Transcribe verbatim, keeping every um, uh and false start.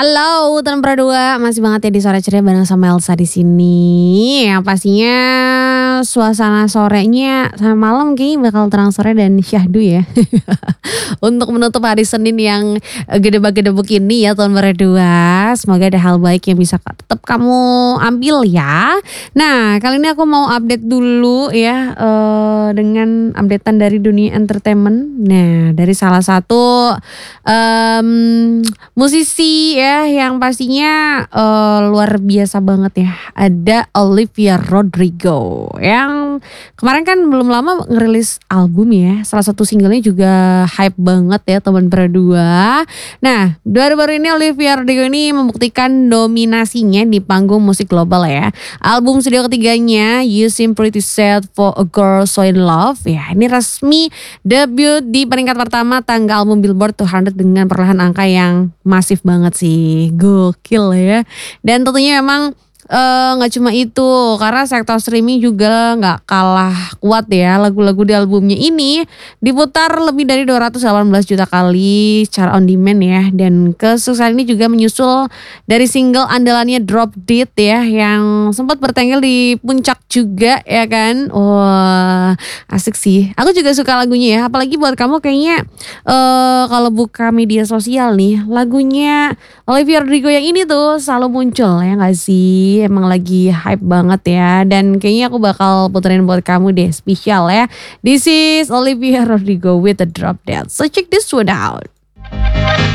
Halo teman berdua, masih banget ya di sore ceria bareng sama Elsa di sini. Yang pastinya suasana sorenya sama malam kayaknya bakal terang sore dan syahdu ya. Untuk menutup hari Senin yang gedebak-gedebuk ini ya teman berdua. Semoga ada hal baik yang bisa tetap kamu ambil ya. Nah kali ini aku mau update dulu ya uh, dengan updatean dari dunia entertainment. Nah dari salah satu um, musisi ya yang pastinya uh, luar biasa banget ya. Ada Olivia Rodrigo yang kemarin kan belum lama ngerilis album ya. Salah satu singlenya juga hype banget ya teman berdua. Nah baru-baru ini Olivia Rodrigo ini membuktikan dominasinya di panggung musik global ya. Album studio ketiganya You Seem Pretty Sad for a Girl So In Love ya ini resmi debut di peringkat pertama tangga album Billboard dua ratus dengan perolehan angka yang masif banget sih, gokil ya. Dan tentunya memang nggak uh, cuma itu, karena sektor streaming juga nggak kalah kuat ya. Lagu-lagu di albumnya ini diputar lebih dari dua ratus delapan belas juta kali secara on demand ya. Dan kesuksesan ini juga menyusul dari single andalannya Drop Dead ya, yang sempat bertengger di puncak juga ya kan. Wah asik sih, aku juga suka lagunya ya. Apalagi buat kamu kayaknya uh, kalau buka media sosial nih, lagunya Olivia Rodrigo yang ini tuh selalu muncul ya gak sih. Emang lagi hype banget ya. Dan kayaknya aku bakal puterin buat kamu deh spesial ya. This is Olivia Rodrigo with the Drop Dead. So check this one out.